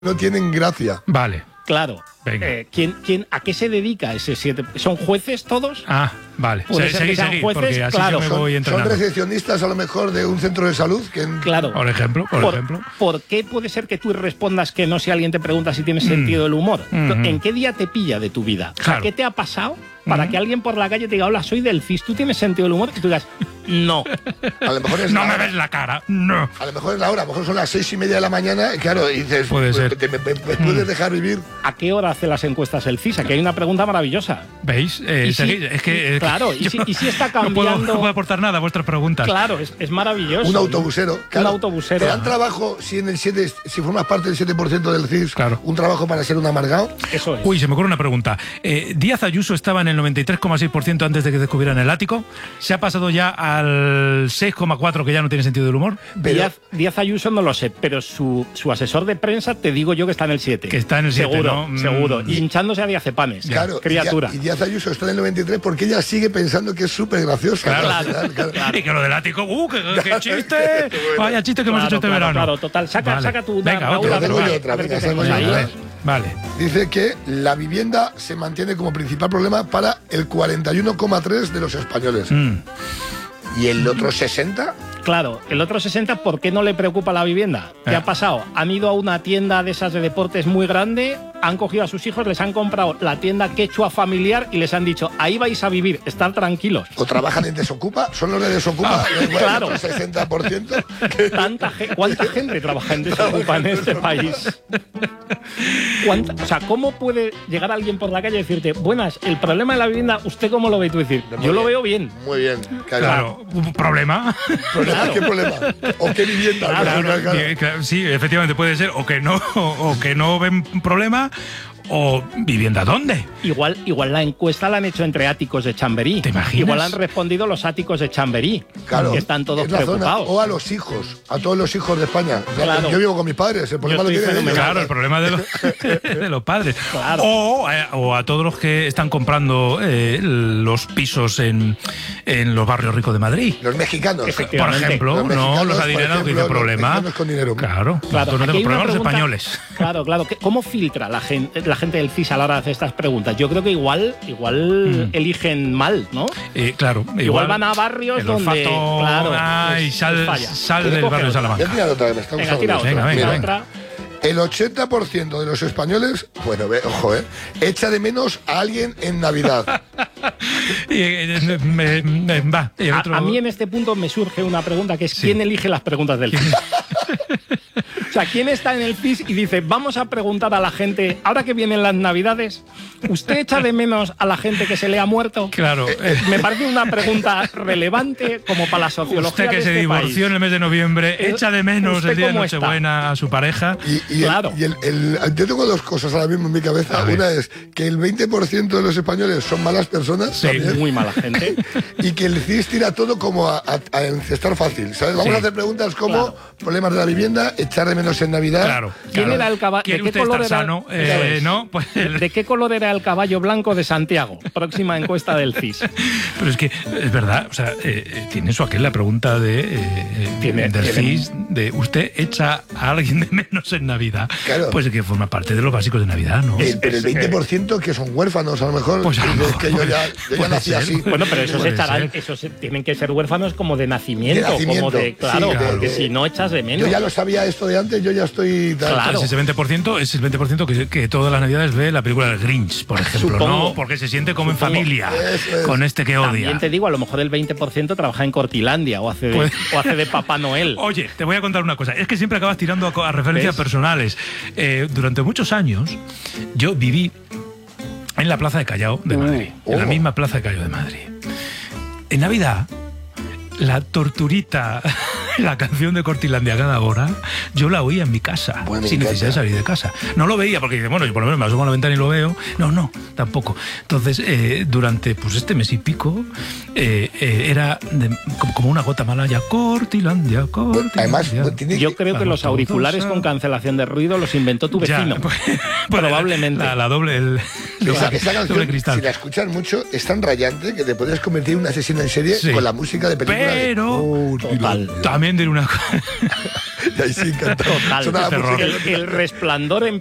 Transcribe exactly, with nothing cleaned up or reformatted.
no tienen gracia. Vale. Claro. Eh, ¿quién, quién, ¿A qué se dedica ese siete? ¿Son jueces todos? Ah, vale. Puede ser seguí, que sean seguí, jueces, porque así claro. yo me voy Son entrenando. recepcionistas a lo mejor de un centro de salud. Que en... Claro. Por ejemplo, por, por ejemplo. ¿Por qué puede ser que tú respondas que no si alguien te pregunta si tienes sentido del humor? Mm. ¿En qué día te pilla de tu vida? Claro. O sea, ¿qué te ha pasado para Mm. que alguien por la calle te diga, hola, soy del C I S, ¿tú tienes sentido del humor? Y tú digas, no. A lo mejor es No la me hora. ves la cara. No. A lo mejor es la hora, a lo mejor son las seis y media de la mañana, y claro, y dices, Puede ser. ¿te, me, me- me puedes dejar vivir? ¿A qué hora hace las encuestas el C I S? Aquí hay una pregunta maravillosa. ¿Veis? Eh, Y si- seguid. es que, y- claro, y yo si- y si está No puedo, cambiando- no puedo aportar nada a vuestras preguntas. Claro, es, es maravilloso. Un autobusero. Claro. Un autobusero. ¿Te dan trabajo si en el siete, si formas parte del siete por ciento del C I S? Claro. Un trabajo para ser un amargado. Eso es. Uy, se me ocurre una pregunta. Eh, Díaz Ayuso estaba en el noventa y tres coma seis por ciento antes de que descubrieran el ático. ¿Se ha pasado ya al seis coma cuatro por ciento que ya no tiene sentido del humor? Pero- Díaz, Díaz Ayuso no lo sé, pero su, su asesor de prensa te digo yo que está en el siete. Que está en el siete, seguro, ¿no? Mm. Seguro. Y hinchándose a Diazepanes. Claro, Criatura. Y, Díaz- y Díaz Ayuso está en el noventa y tres porque ella sigue pensando que es súper graciosa. Claro. Al final, claro. Claro. Y que lo del ático, ¡uh, qué, qué chiste! Vaya chiste que hemos Claro, hecho este claro, verano. Claro, total. Saca, Vale. saca tu Venga, Raúl, otra, a ver otra. qué- Otra, a ver venga, qué tenemos saco ahí. yo Vale. otra. Vale. Dice que la vivienda se mantiene como principal problema para el cuarenta y uno coma tres por ciento de los españoles. Mm. ¿Y el otro sesenta? Claro, el otro sesenta, ¿por qué no le preocupa la vivienda? ¿Qué Eh. ha pasado? Han ido a una tienda de esas de deportes muy grande, han cogido a sus hijos, les han comprado la tienda quechua familiar y les han dicho, ahí vais a vivir, estar tranquilos. ¿O trabajan en Desocupa? ¿Son los de Desocupa? Bueno, Ah, claro. el otro sesenta por ciento. Tanta ge- ¿Cuánta gente trabaja en Desocupa en este país? ¿Cuánta- o sea, ¿cómo puede llegar alguien por la calle y decirte, buenas, el problema de la vivienda, ¿usted cómo lo ve? Y tú decir, Muy yo lo bien. veo bien. Muy bien. Claro. Claro, ¿un problema? ¿Problema? ¿Qué problema? ¿O qué vivienda? Claro, Claro, Claro, claro. que- que- sí, efectivamente puede ser o que no, o, o que no ven problema, o vivienda dónde. Igual, igual la encuesta la han hecho entre áticos de Chamberí. ¿Te imaginas? Igual han respondido los áticos de Chamberí, Claro, que están todos es la zona. preocupados. O a los hijos, a todos los hijos de España. Claro. Yo vivo con mis padres, el problema Yo lo estoy tienen ellos. Claro, el problema de los, de los padres. Claro. O, eh, o a todos los que están comprando eh, los pisos en, en los barrios ricos de Madrid. Los mexicanos. Por Efectivamente. ejemplo, Los no mexicanos, los por adinerados que ejemplo, dicen los problema. mexicanos con dinero. Claro, Claro, nosotros no aquí hay tenemos una problemas los pregunta- españoles. Claro, claro. ¿Qué- ¿Cómo filtra la gente, la gente del C I S a la hora de hacer estas preguntas? Yo creo que igual, igual Mm. eligen mal, ¿no? Eh, claro, igual, Igual van a barrios el donde, olfato, claro, ay, les- sal, les falla. sal Coge del barrio de otra. Voy a Salamanca. tirar otra, me está Venga, gustando tira mucho. otra. Venga, venga, tira venga. otra. El ochenta por ciento de los españoles, bueno, ve, ojo, eh, echa de menos a alguien en Navidad. Y, eh, me- me- va, y A, otro- a mí en este punto me surge una pregunta que es Sí. ¿quién elige las preguntas del C I S? O sea, ¿quién está en el C I S y dice, vamos a preguntar a la gente, ahora que vienen las Navidades, ¿usted echa de menos a la gente que se le ha muerto? Claro. eh, Me parece una pregunta relevante como para la sociología Usted que de se este divorció país. en el mes de noviembre, Eh, echa de menos ¿usted el día de cómo está? Nochebuena a su pareja. Y, y el- Claro. y el, el- yo tengo dos cosas ahora mismo en mi cabeza. A ver. Una es que el veinte por ciento de los españoles son malas personas. Sí, también, Muy mala gente. y que el C I S tira todo como a, a, a encestar fácil. ¿Sabes? Vamos Sí. a hacer preguntas como Claro. problemas de la vivienda, echar de menos en Navidad. Claro. ¿Quién claro. era el caballo? ¿Quiere ¿De qué usted color estar era? sano? Eso Eh, es. no, pues el- ¿De qué color era el caballo blanco de Santiago? Próxima encuesta del C I S. Pero es que es verdad, o sea, eh, eh, tiene eso aquel la pregunta de eh, eh, Tiene- del tiene- C I S de usted echa a alguien de menos en Navidad. Claro. Pues que forma parte de los básicos de Navidad, ¿no? El, pero el veinte por ciento que son huérfanos, a lo mejor. Pues a lo es mejor que yo ya, yo ya puede nací ser. así. Bueno, pero esos Puede echarán, ser. esos tienen que ser huérfanos como de nacimiento, De nacimiento, como de, claro, sí, de- porque de- si no echas de menos. Yo ya lo sabía esto de antes, yo ya estoy. tal. Claro. Pues ese veinte por ciento es el veinte por ciento que, que todas las Navidades ve la película del Grinch, por ejemplo, Supongo. ¿no? Porque se siente como Supongo. en familia Eso es. con este que odia. También te digo, a lo mejor el veinte por ciento trabaja en Cortilandia o hace de, Pues- o hace de Papá Noel. Oye, te voy a contar una cosa. Es que siempre acabas tirando a, co- a referencias ¿Ves? personales. Eh, durante muchos años yo viví en la Plaza de Callao de Uh, Madrid. En la oh. misma Plaza de Callao de Madrid. En Navidad, la torturita, la canción de Cortilandia cada hora, yo la oía en mi casa, Bueno, me sin encanta. necesidad de salir de casa. No lo veía porque, bueno, yo por lo menos me asomo a la ventana y lo veo. No, no, tampoco. Entonces, eh, durante pues este mes y pico, eh, eh, era de- como, como una gota malaya, Cortilandia, Cortilandia. Además, tiene Yo creo que Vamos los auriculares todos a- con cancelación de ruido los inventó tu Ya, vecino. pues, pues, Probablemente. La, la doble, el- Esa, esa canción, sobre cristal. si la escuchas mucho, es tan rayante que te puedes convertir en un asesino en serie Sí. con la música de película. Pero de, oh, total. tío. también diré una cosa. Y ahí sí, encantado. Total. Suena la Terror. música. El, el resplandor en